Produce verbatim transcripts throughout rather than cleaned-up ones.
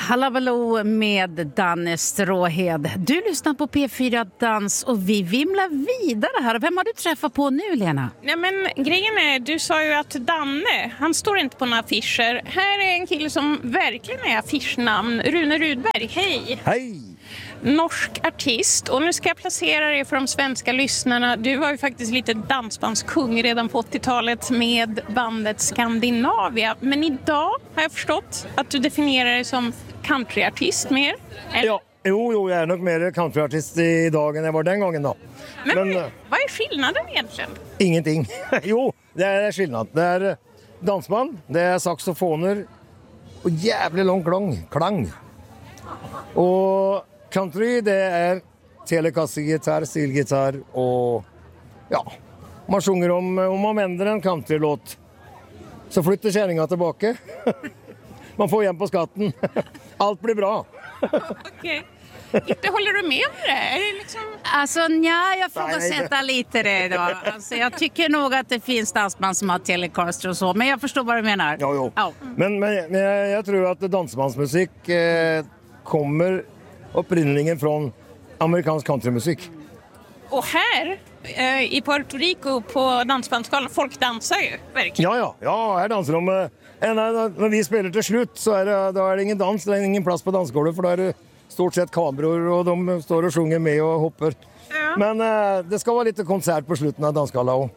Hallabaloo med Danne Stråhed. Du lyssnar på P fyra Dans och vi vimlar vidare här. Vem har du träffat på nu, Lena? Ja, men grejen är, du sa ju att Danne, han står inte på några affischer. Här är en kille som verkligen är affischnamn. Rune Rudberg, hej! Hej! Norsk artist, och nu ska jag placera dig för de svenska lyssnarna. Du var ju faktiskt lite dansbandskung redan på åttiotalet med bandet Skandinavia. Men idag har jag förstått att du definierar dig som countryartist mer. Eller? Ja, jo, jo, jag är nog mer countryartist idag än jag var den gången då. Men, Men vad är skillnaden egentligen? Ingenting. Jo, det är skillnad. Det är dansband, det är saxofoner och jävligt lång klang. klang. Och country, det är telekassegitarr, stilgitarr och ja, man sjunger om, om man vänder en countrylåt så flyttar kärringar tillbaka. Man får igen på skatten. Allt blir bra. Okej. Inte håller du med om det? Är det liksom... Alltså, nja, jag frågasätter lite det då. Alltså, jag tycker nog att det finns dansband som har telecaster och så, men jag förstår vad du menar. Ja, jo. Ja. Men, men, men jag, jag tror att dansbandsmusik eh, kommer upprinnelsen från amerikansk countrymusik. Och här eh, i Puerto Rico på dansbandsskalan, folk dansar ju verkligen. Ja, ja, ja, här dansar de. Eh, när vi spelar till slut så är det, då är det ingen dans, det är ingen plats på dansgolvet, för då är det stort sett kameror och de står och sjunger med och hoppar. Ja. Men eh, det ska vara lite konsert på slutet av dansskalan.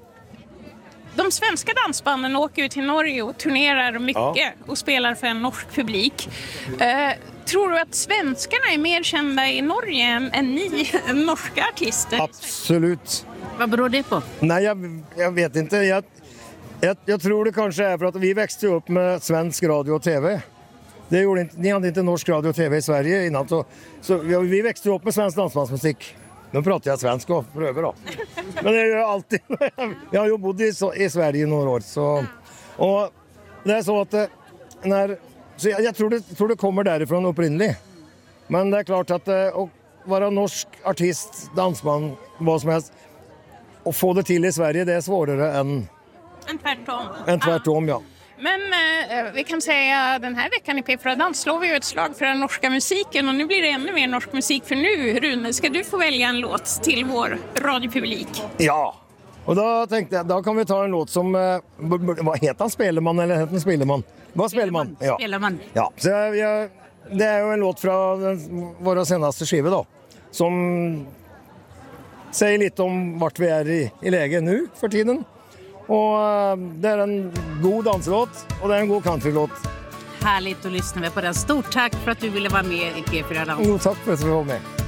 De svenska dansbanden åker ju till Norge och turnerar mycket Ja. och spelar för en norsk publik. Eh, tror du att svenskarna är mer kända i Norge än, än ni norska artister? Absolut. Vad beror det på? Nej, jag, jag vet inte. Jag, jag, jag tror det kanske är för att vi växte upp med svensk radio och tv. Det gjorde inte, ni hade inte norsk radio och tv i Sverige innan. Så, så vi växte upp med svensk dansbandsmusik. Nu pratar jag svenska och pröver då. Men det är ju alltid... Jag har ju bott i, i Sverige i några år. Så, och det är så att... När, så jag, jag tror, det, tror det kommer därifrån upprinnelig. Men det är klart att att vara norsk artist, dansband, vad som helst, och få det till i Sverige, det är svårare än, En tvärtom. än tvärtom, ja. Men eh, vi kan säga den här veckan i P fyra Dans slår vi ju ett slag för den norska musiken, och nu blir det ännu mer norsk musik, för nu, Rune, ska du få välja en låt till vår radiopublik. Ja, och då tänkte jag, då kan vi ta en låt som, eh, vad heter han, Speleman eller heter han Speleman? Vad Speleman? Ja. Speleman. Ja, så jag, jag, det är ju en låt från den, våra senaste skivor då, som säger lite om vart vi är i, i läge nu för tiden. Och äh, det är en god danslåt och det är en god countrylåt. Härligt att lyssna på den. Stort tack för att du ville vara med i P fyra Dans. Oh, tack för att du var med.